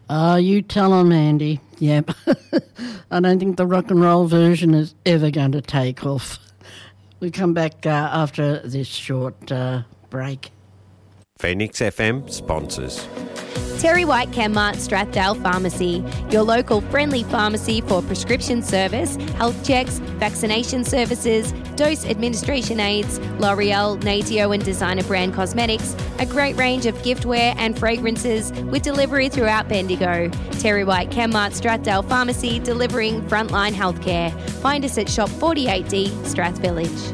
Oh, you tell 'em, Andy. Yep. I don't think the rock and roll version is ever going to take off. We come back after this short break. Phoenix FM sponsors. Terry White Chemmart Strathdale Pharmacy, your local friendly pharmacy for prescription service, health checks, vaccination services, dose administration aids, L'Oreal, Natio and designer brand cosmetics, a great range of giftware and fragrances with delivery throughout Bendigo. Terry White Chemmart Strathdale Pharmacy, delivering frontline healthcare. Find us at Shop 48D, Strath Village.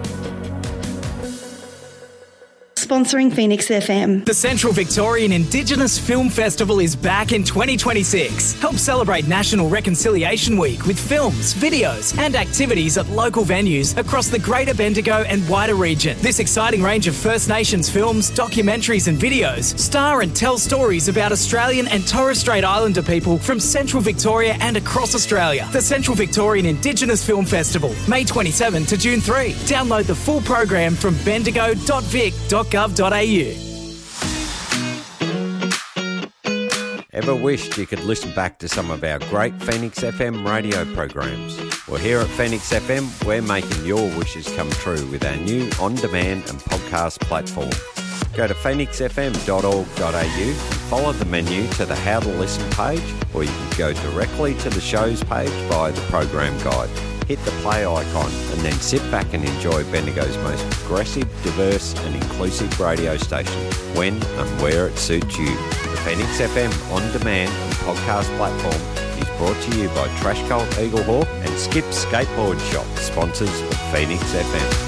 Sponsoring Phoenix FM. The Central Victorian Indigenous Film Festival is back in 2026. Help celebrate National Reconciliation Week with films, videos and activities at local venues across the Greater Bendigo and wider region. This exciting range of First Nations films, documentaries and videos star and tell stories about Australian and Torres Strait Islander people from Central Victoria and across Australia. The Central Victorian Indigenous Film Festival, May 27 to June 3. Download the full program from bendigo.vic.gov.au. Ever wished you could listen back to some of our great Phoenix FM radio programs? Well, here at Phoenix FM, we're making your wishes come true with our new on-demand and podcast platform. Go to phoenixfm.org.au and follow the menu to the How to Listen page, or you can go directly to the shows page via the program guide. Hit the play icon and then sit back and enjoy Bendigo's most progressive, diverse and inclusive radio station when and where it suits you. The Phoenix FM on-demand and podcast platform is brought to you by Trash Cult Eaglehawk and Skip Skateboard Shop, sponsors of Phoenix FM.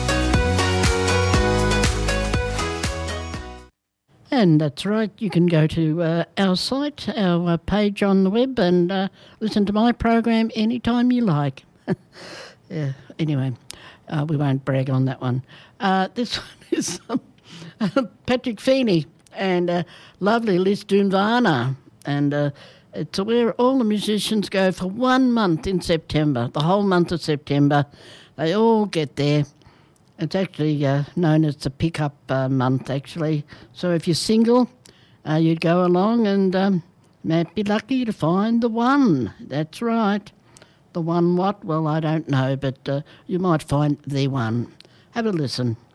And that's right, you can go to our site, our page on the web, and listen to my program anytime you like. Yeah, anyway, we won't brag on that one. This one is Patrick Feeney and lovely Liz Dunvana. And it's where all the musicians go for 1 month in September, the whole month of September. They all get there. It's actually known as the pick-up month, actually. So if you're single, you'd go along and might be lucky to find the one. That's right. The one what? Well, I don't know, but you might find the one. Have a listen.